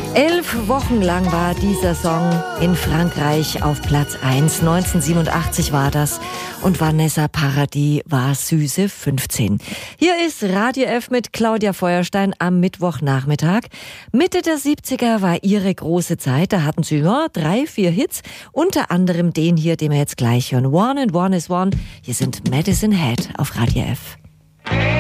11 Wochen lang war dieser Song in Frankreich auf Platz 1. 1987 war das und Vanessa Paradis war süße 15. Hier ist Radio F mit Claudia Feuerstein am Mittwochnachmittag. Mitte der 70er war ihre große Zeit. Da hatten sie 3, 4 Hits, unter anderem den hier, den wir jetzt gleich hören. One and One is One. Hier sind Madison Head auf Radio F.